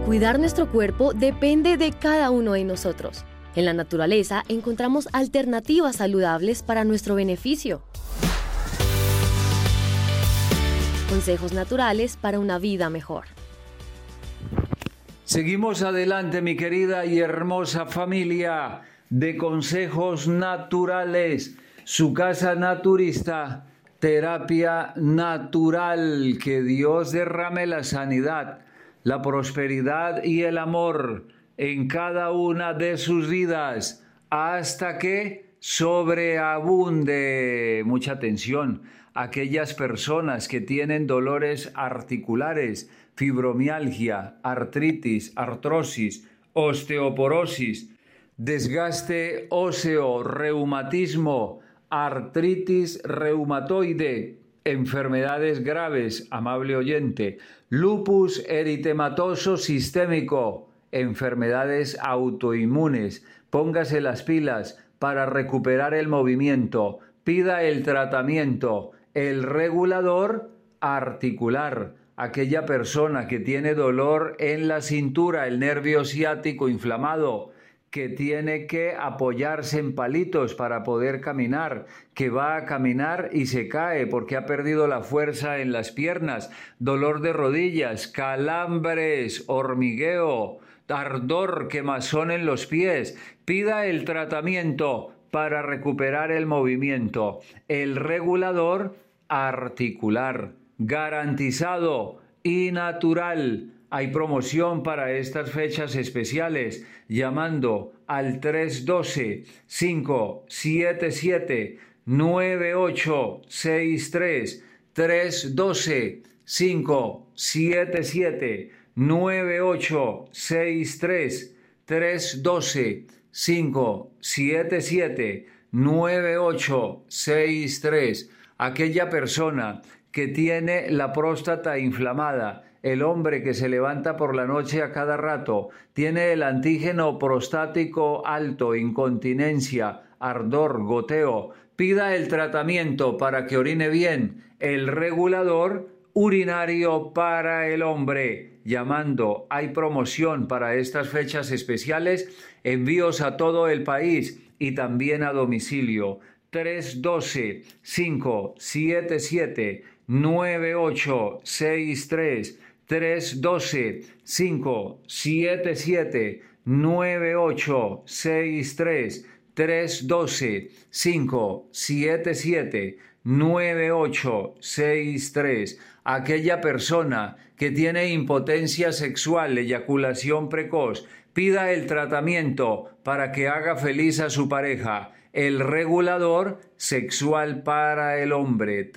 Cuidar nuestro cuerpo depende de cada uno de nosotros. En la naturaleza encontramos alternativas saludables para nuestro beneficio. Consejos naturales para una vida mejor. Seguimos adelante, mi querida y hermosa familia de Consejos Naturales, su casa naturista, terapia natural. Que Dios derrame la sanidad, la prosperidad y el amor en cada una de sus vidas hasta que sobreabunde. Mucha atención. Aquellas personas que tienen dolores articulares, fibromialgia, artritis, artrosis, osteoporosis, desgaste óseo, reumatismo, artritis reumatoide, enfermedades graves, amable oyente, lupus eritematoso sistémico, enfermedades autoinmunes. Póngase las pilas para recuperar el movimiento. Pida el tratamiento, el regulador articular. Aquella persona que tiene dolor en la cintura, el nervio ciático inflamado, que tiene que apoyarse en palitos para poder caminar, que va a caminar y se cae porque ha perdido la fuerza en las piernas, dolor de rodillas, calambres, hormigueo, ardor, quemazón en los pies. Pida el tratamiento para recuperar el movimiento, el regulador articular, garantizado y natural. Hay promoción para estas fechas especiales llamando al 312-577-9863, 312-577-9863, 312-577-9863. Aquella persona que tiene la próstata inflamada, el hombre que se levanta por la noche a cada rato, tiene el antígeno prostático alto, incontinencia, ardor, goteo, pida el tratamiento para que orine bien, el regulador urinario para el hombre. Llamando, hay promoción para estas fechas especiales, envíos a todo el país y también a domicilio. 312-577-9863, 312-577-9863, 312-577-9863. Aquella persona que tiene impotencia sexual, eyaculación precoz, pida el tratamiento para que haga feliz a su pareja. El regulador sexual para el hombre,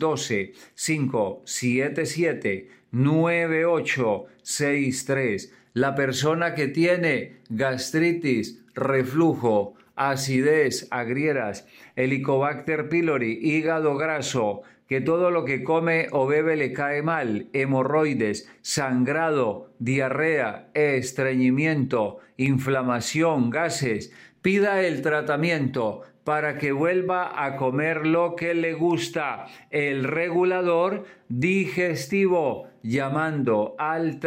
312-577-9863. La persona que tiene gastritis, reflujo, acidez, agrieras, Helicobacter pylori, hígado graso, que todo lo que come o bebe le cae mal, hemorroides, sangrado, diarrea, estreñimiento, inflamación, gases. Pida el tratamiento para que vuelva a comer lo que le gusta, el regulador digestivo, llamando al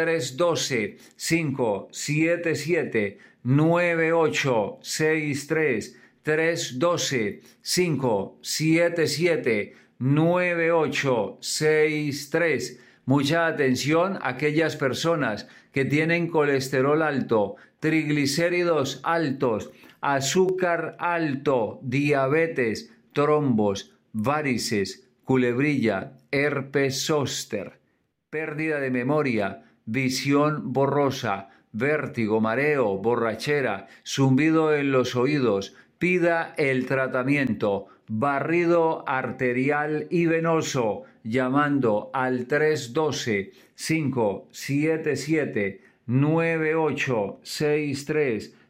312-577-9863, 312-577-9863. Mucha atención a aquellas personas que tienen colesterol alto, triglicéridos altos, azúcar alto, diabetes, trombos, varices, culebrilla, herpes zóster, pérdida de memoria, visión borrosa, vértigo, mareo, borrachera, zumbido en los oídos. Pida el tratamiento, barrido arterial y venoso, llamando al 312-577-9863,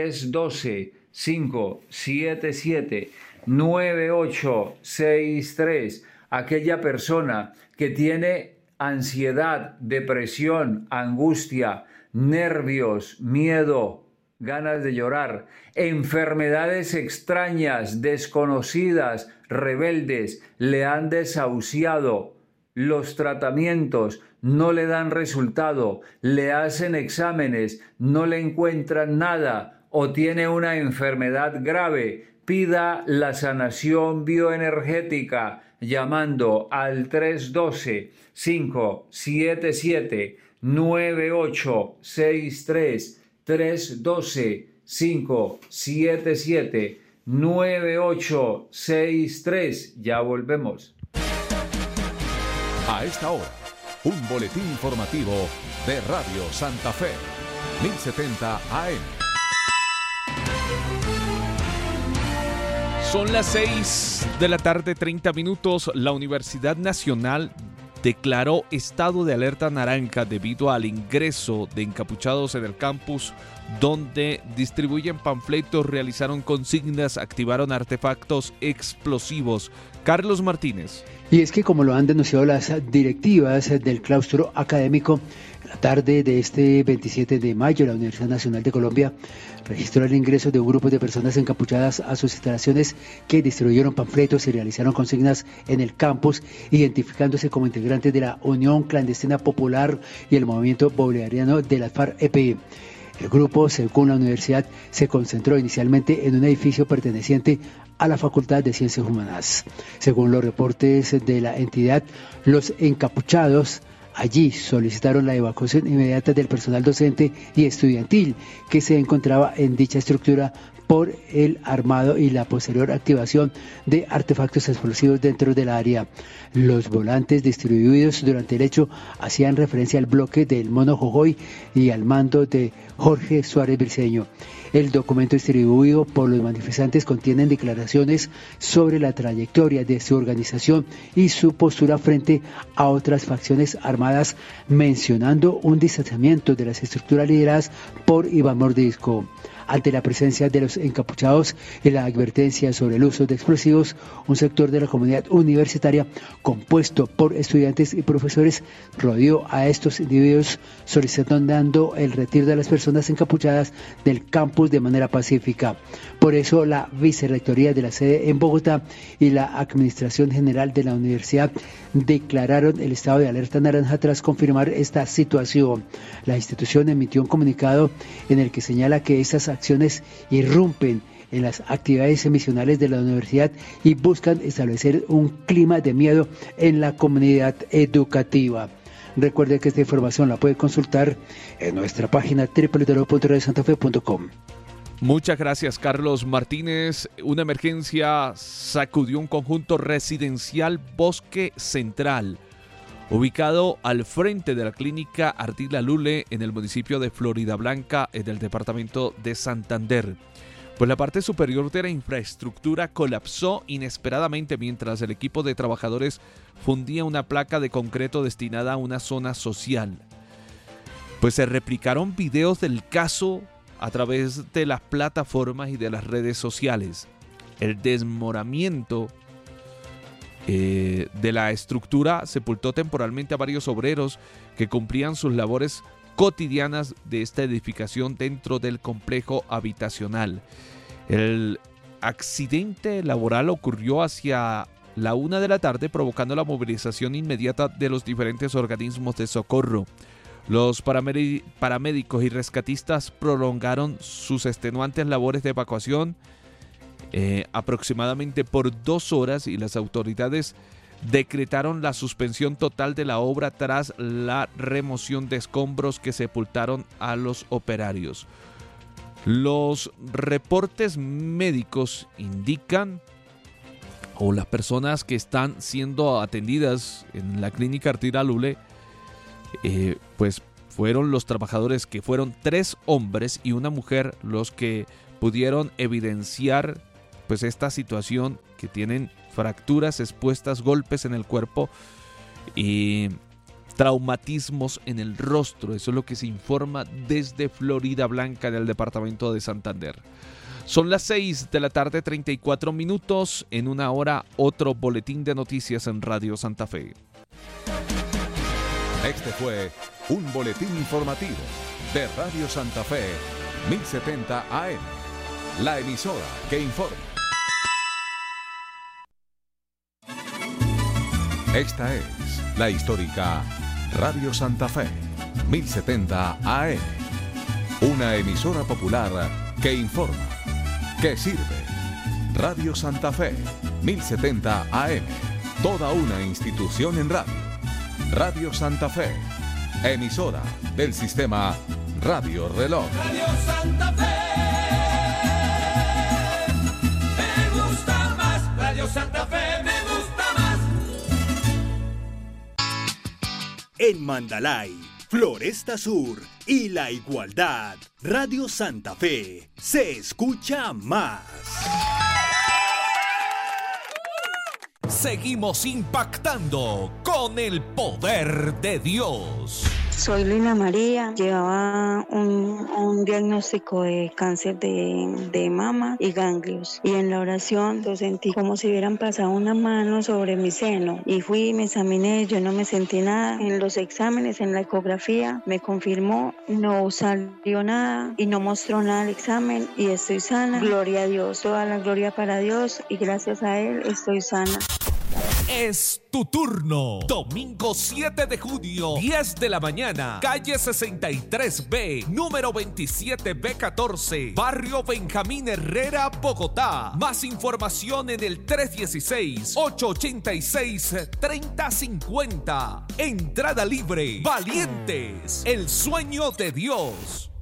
312-577-9863. Aquella persona que tiene ansiedad, depresión, angustia, nervios, miedo, ganas de llorar, enfermedades extrañas, desconocidas, rebeldes, le han desahuciado. Los tratamientos no le dan resultado, le hacen exámenes, no le encuentran nada o tiene una enfermedad grave, pida la sanación bioenergética llamando al 312-577-9863, 312-577-9863. Ya volvemos. A esta hora, un boletín informativo de Radio Santa Fe, 1070 AM. Son las 6 de la tarde, 30 minutos. La Universidad Nacional declaró estado de alerta naranja debido al ingreso de encapuchados en el campus, donde distribuyen panfletos, realizaron consignas, activaron artefactos explosivos. Carlos Martínez. Y es que, como lo han denunciado las directivas del claustro académico, en la tarde de este 27 de mayo, la Universidad Nacional de Colombia registró el ingreso de un grupo de personas encapuchadas a sus instalaciones que distribuyeron panfletos y realizaron consignas en el campus, identificándose como integrantes de la Unión Clandestina Popular y el Movimiento Bolivariano de la FARC-EP. El grupo, según la universidad, se concentró inicialmente en un edificio perteneciente a la Facultad de Ciencias Humanas. Según los reportes de la entidad, los encapuchados allí solicitaron la evacuación inmediata del personal docente y estudiantil que se encontraba en dicha estructura por el armado y la posterior activación de artefactos explosivos dentro del área. Los volantes distribuidos durante el hecho hacían referencia al bloque del Mono Jojoy y al mando de Jorge Suárez Briceño. El documento distribuido por los manifestantes contiene declaraciones sobre la trayectoria de su organización y su postura frente a otras facciones armadas, mencionando un distanciamiento de las estructuras lideradas por Iván Mordisco. Ante la presencia de los encapuchados y la advertencia sobre el uso de explosivos, un sector de la comunidad universitaria compuesto por estudiantes y profesores rodeó a estos individuos solicitando el retiro de las personas encapuchadas del campus de manera pacífica. Por eso la vicerrectoría de la sede en Bogotá y la Administración General de la Universidad declararon el estado de alerta naranja tras confirmar esta situación. La institución emitió un comunicado en el que señala que estas acciones irrumpen en las actividades emisionales de la universidad y buscan establecer un clima de miedo en la comunidad educativa. Recuerde que esta información la puede consultar en nuestra página www.radiosantafe.com. Muchas gracias, Carlos Martínez. Una emergencia sacudió un conjunto residencial Bosque Central, ubicado al frente de la clínica Ardila Lule en el municipio de Floridablanca, en el departamento de Santander. Pues la parte superior de la infraestructura colapsó inesperadamente mientras el equipo de trabajadores fundía una placa de concreto destinada a una zona social. Pues se replicaron videos del caso a través de las plataformas y de las redes sociales. El desmoronamiento de la estructura sepultó temporalmente a varios obreros que cumplían sus labores cotidianas de esta edificación dentro del complejo habitacional. El accidente laboral ocurrió hacia la 1 de la tarde, provocando la movilización inmediata de los diferentes organismos de socorro. Los paramédicos y rescatistas prolongaron sus extenuantes labores de evacuación aproximadamente por 2 horas y las autoridades decretaron la suspensión total de la obra tras la remoción de escombros que sepultaron a los operarios. Los reportes médicos indican, o las personas que están siendo atendidas en la clínica Ardila Lule, pues fueron los trabajadores, que fueron 3 hombres y una mujer, los que pudieron evidenciar pues esta situación, que tienen fracturas expuestas, golpes en el cuerpo y traumatismos en el rostro. Eso es lo que se informa desde Floridablanca, en el departamento de Santander. Son las 6 de la tarde, 34 minutos. En una hora, otro boletín de noticias en Radio Santa Fe. Este fue un boletín informativo de Radio Santa Fe, 1070 AM. La emisora que informa. Esta es la histórica Radio Santa Fe, 1070 AM. Una emisora popular que informa, que sirve. Radio Santa Fe, 1070 AM. Toda una institución en radio. Radio Santa Fe, emisora del sistema Radio Reloj. Radio Santa Fe, me gusta más. Radio Santa Fe, me gusta más. En Mandalay, Floresta Sur y La Igualdad, Radio Santa Fe se escucha más. Seguimos impactando con el poder de Dios. Soy Lina María, llevaba un diagnóstico de cáncer de mama y ganglios, y en la oración lo sentí como si hubieran pasado una mano sobre mi seno, y fui y me examiné, yo no me sentí nada. En los exámenes, en la ecografía, me confirmó, no salió nada y no mostró nada el examen, y estoy sana. Gloria a Dios, toda la gloria para Dios, y gracias a Él estoy sana. Es tu turno. Domingo 7 de junio, 10 de la mañana, calle 63B, número 27B14, barrio Benjamín Herrera, Bogotá. Más información en el 316-886-3050. Entrada libre. Valientes, el sueño de Dios.